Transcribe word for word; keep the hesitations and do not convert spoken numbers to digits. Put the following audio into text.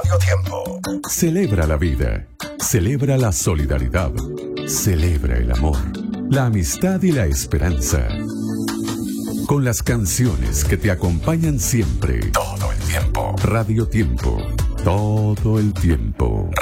Radio Tiempo. Celebra la vida, celebra la solidaridad, celebra el amor, la amistad y la esperanza. Con las canciones que te acompañan siempre. Todo el tiempo. Radio Tiempo, todo el tiempo.